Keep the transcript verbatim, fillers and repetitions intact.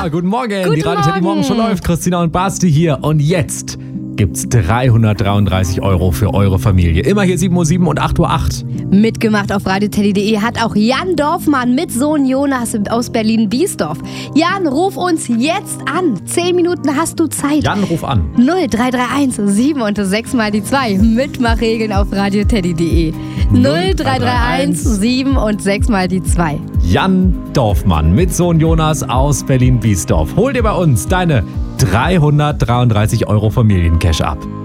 Ja, guten Morgen. Guten die Radio Teddy Morgen schon Morgen. läuft. Christina und Basti hier. Und jetzt gibt's dreihundertdreiunddreißig Euro für eure Familie. Immer hier sieben Uhr sieben und acht Uhr acht. Mitgemacht auf radioteddy punkt de hat auch Jan Dorfmann mit Sohn Jonas aus Berlin-Biesdorf. Jan, ruf uns jetzt an. Zehn Minuten hast du Zeit. Jan, ruf an. null drei drei eins sieben und sechs mal die zwei. Mitmachregeln auf radioteddy punkt de. null drei drei eins sieben und sechs mal die zwei. Jan Dorfmann mit Sohn Jonas aus Berlin-Biesdorf. Hol dir bei uns deine dreihundertdreiunddreißig Euro Familiencash ab.